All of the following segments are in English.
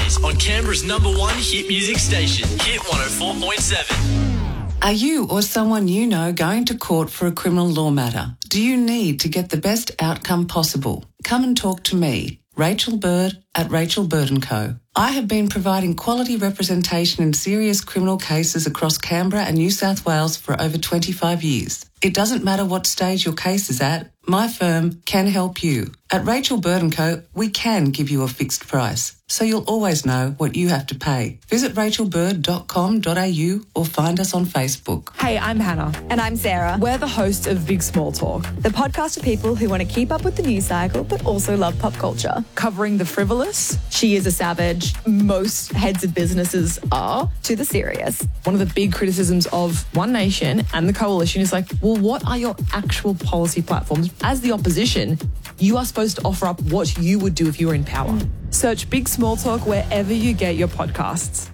Weekdays on Canberra's #1 hit music station, Hit 104.7. Are you or someone you know going to court for a criminal law matter? Do you need to get the best outcome possible? Come and talk to me, Rachel Bird at Rachel Bird & Co. I have been providing quality representation in serious criminal cases across Canberra and New South Wales for over 25 years. It doesn't matter what stage your case is at, my firm can help you. At Rachel Bird & Co, we can give you a fixed price, so you'll always know what you have to pay. Visit rachelbird.com.au or find us on Facebook. Hey, I'm Hannah. And I'm Sarah. We're the hosts of Big Small Talk, the podcast for people who want to keep up with the news cycle but also love pop culture. covering the frivolous, She is a savage. Most heads of businesses are, to the serious. one of the big criticisms of One Nation and the Coalition is like, well, what are your actual policy platforms? As the opposition, you are supposed to offer up what you would do if you were in power. Search Big Small Talk wherever you get your podcasts.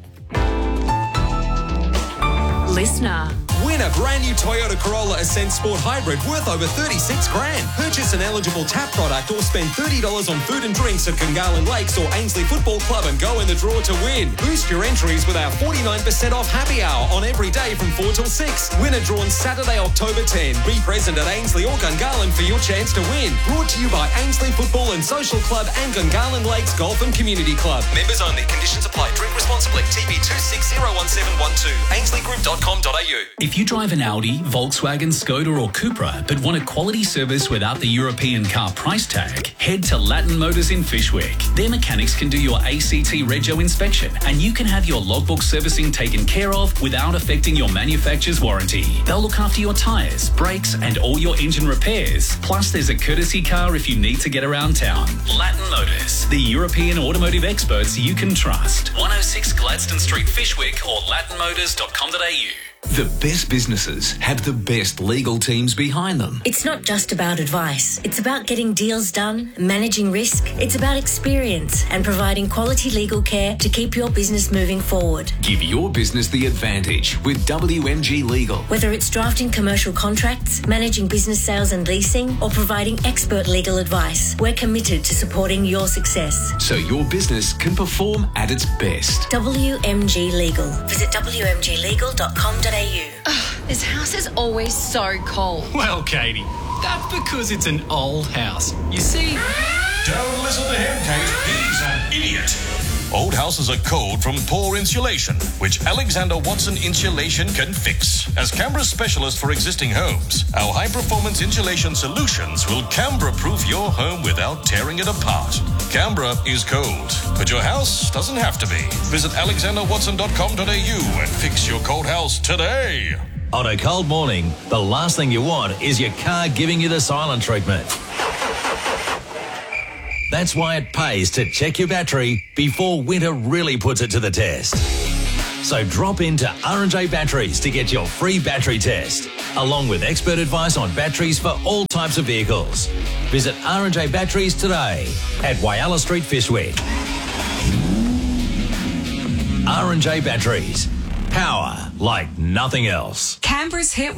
Listener. Win a brand new Toyota Corolla Ascent Sport Hybrid worth over 36 grand. Purchase an eligible TAP product or spend $30 on food and drinks at Gungahlin Lakes or Ainsley Football Club and go in the draw to win. Boost your entries with our 49% off happy hour on every day from 4 till 6. Winner drawn Saturday, October 10. Be present at Ainsley or Gungahlin for your chance to win. Brought to you by Ainsley Football and Social Club and Gungahlin Lakes Golf and Community Club. Members only. Conditions apply. Drink responsibly. TB 26011712. AinsleyGroup.com.au. If you drive an Audi, Volkswagen, Skoda or Cupra but want a quality service without the European car price tag, head to Latin Motors in Fishwick. Their mechanics can do your ACT Rego inspection and you can have your logbook servicing taken care of without affecting your manufacturer's warranty. They'll look after your tyres, brakes and all your engine repairs. Plus there's a courtesy car if you need to get around town. Latin Motors, the European automotive experts you can trust. 106 Gladstone Street, Fishwick or latinmotors.com.au. The best businesses have the best legal teams behind them. It's not just about advice. It's about getting deals done, managing risk. It's about experience and providing quality legal care to keep your business moving forward. Give your business the advantage with WMG Legal. Whether it's drafting commercial contracts, managing business sales and leasing, or providing expert legal advice, we're committed to supporting your success. So your business can perform at its best. WMG Legal. Visit wmglegal.com.au. This house is always so cold. Well, Katie, that's because it's an old house. You see... Don't listen to him, Kate. He's an idiot. Old houses are cold from poor insulation, which Alexander Watson Insulation can fix. As Canberra's specialist for existing homes, our high-performance insulation solutions will Canberra-proof your home without tearing it apart. Canberra is cold, but your house doesn't have to be. Visit alexanderwatson.com.au and fix your cold house today. On a cold morning, the last thing you want is your car giving you the silent treatment. That's why it pays to check your battery before winter really puts it to the test. So drop into R&J Batteries to get your free battery test, along with expert advice on batteries for all types of vehicles. Visit R&J Batteries today at Whyalla Street, Fishwick. R&J Batteries. Power like nothing else. Canberra's Hit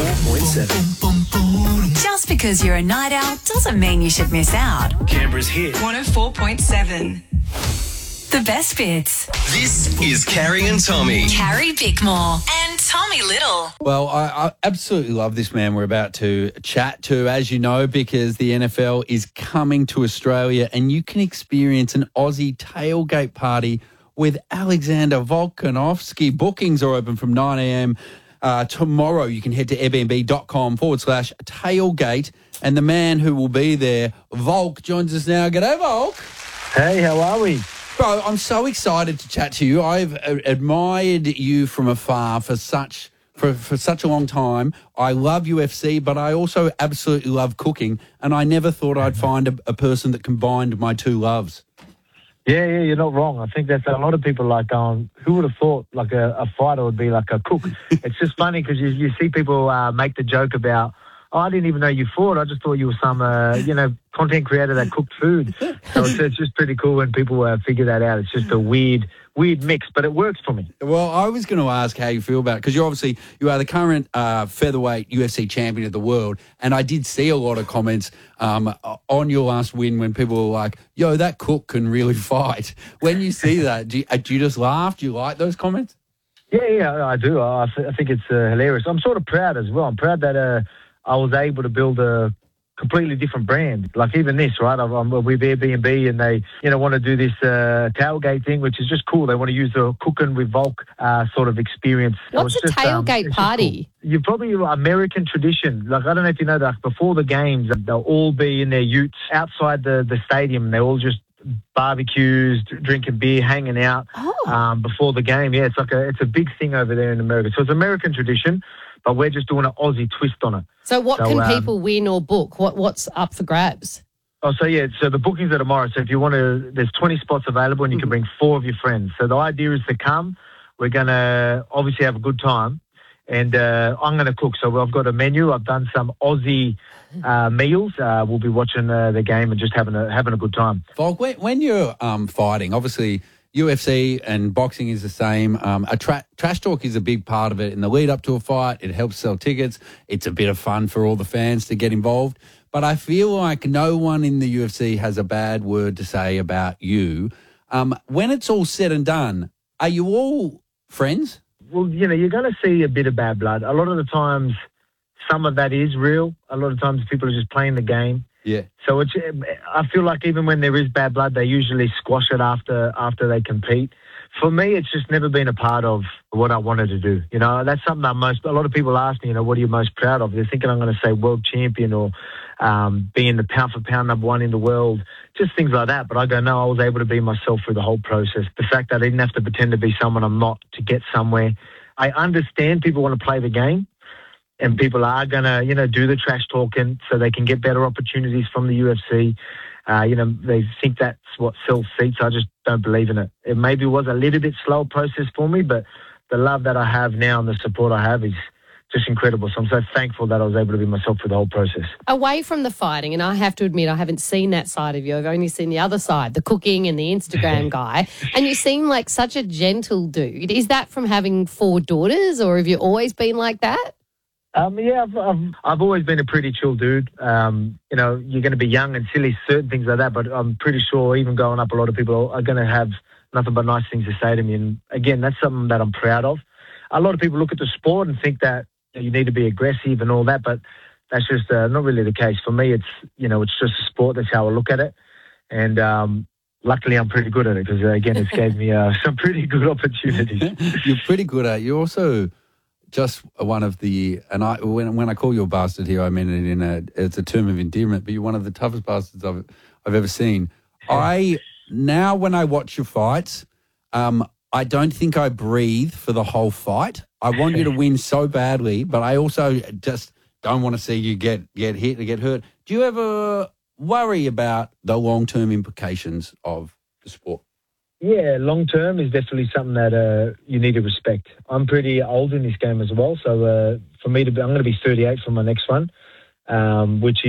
104.7. Just because you're a night owl doesn't mean you should miss out. Canberra's Hit 104.7. The best bits. This is Carrie and Tommy. Carrie Bickmore and Tommy Little. Well, I absolutely love this man we're about to chat to, as you know, because the NFL is coming to Australia and you can experience an Aussie tailgate party with Alexander Volkanovski. Bookings are open from 9 a.m. Tomorrow. You can head to airbnb.com/tailgate. And the man who will be there, Volk, joins us now. G'day, Volk. Hey, how are we? Bro, I'm so excited to chat to you. I've admired you from afar for such a long time. I love UFC, but I also absolutely love cooking. And I never thought I'd find a person that combined my two loves. Yeah, you're not wrong. I think that's a lot of people like going, who would have thought like a fighter would be like a cook? It's just funny because you see people make the joke about, Oh, I didn't even know you fought. I just thought you were some, content creator that cooked food. So it's just pretty cool when people figure that out. It's just a weird mix, but it works for me. Well, I was going to ask how you feel about it, because you are the current featherweight UFC champion of the world, and I did see a lot of comments on your last win when people were like, yo, that cook can really fight. When you see that, do you just laugh? Do you like those comments? Yeah, I do. I think it's hilarious. I'm sort of proud as well. I'm proud that I was able to build a completely different brand. Like even this, right? I'm with Airbnb, and they, want to do this tailgate thing, which is just cool. They want to use the cooking with Volk sort of experience. What's a tailgate party? Cool. You're probably American tradition. Like, I don't know if you know that before the games, they'll all be in their utes outside the stadium. They're all just barbecues, drinking beer, hanging out before the game. Yeah, it's a big thing over there in America. So it's American tradition, but we're just doing an Aussie twist on it. So what can people win or book? What's up for grabs? So the bookings are tomorrow. So if you want to, there's 20 spots available, and you can bring 4 of your friends. So the idea is to come. We're going to obviously have a good time, and I'm going to cook. So I've got a menu. I've done some Aussie meals. We'll be watching the game and just having a good time. Volk, when you're fighting, obviously UFC and boxing is the same. Trash talk is a big part of it. In the lead up to a fight, it helps sell tickets. It's a bit of fun for all the fans to get involved. But I feel like no one in the UFC has a bad word to say about you. When it's all said and done, are you all friends? Well, you're going to see a bit of bad blood. A lot of the times, some of that is real. A lot of times people are just playing the game. Yeah. So I feel like even when there is bad blood, they usually squash it after they compete. For me, it's just never been a part of what I wanted to do. That's something a lot of people ask me, what are you most proud of? They're thinking I'm going to say world champion or being the pound for pound #1 in the world, just things like that. But I go, no, I was able to be myself through the whole process. The fact that I didn't have to pretend to be someone I'm not to get somewhere. I understand people want to play the game. And people are going to, do the trash talking so they can get better opportunities from the UFC. They think that's what sells seats. I just don't believe in it. It maybe was a little bit slow process for me, but the love that I have now and the support I have is just incredible. So I'm so thankful that I was able to be myself through the whole process. Away from the fighting, and I have to admit I haven't seen that side of you. I've only seen the other side, the cooking and the Instagram guy. And you seem like such a gentle dude. Is that from having 4 daughters, or have you always been like that? Yeah, I've always been a pretty chill dude. You're going to be young and silly, certain things like that, but I'm pretty sure even growing up, a lot of people are going to have nothing but nice things to say to me. And again, that's something that I'm proud of. A lot of people look at the sport and think that you need to be aggressive and all that, but that's just not really the case. For me, it's just a sport. That's how I look at it. And luckily, I'm pretty good at it because, again, it's gave me some pretty good opportunities. You're pretty good at it. You're also just one of the, and when I call you a bastard here, I mean it it's a term of endearment, but you're one of the toughest bastards I've ever seen. Now when I watch your fights, I don't think I breathe for the whole fight. I want you to win so badly, but I also just don't want to see you get hit or get hurt. Do you ever worry about the long-term implications of the sport? Yeah, long-term is definitely something that you need to respect. I'm pretty old in this game as well, so for me I'm going to be 38 for my next one, which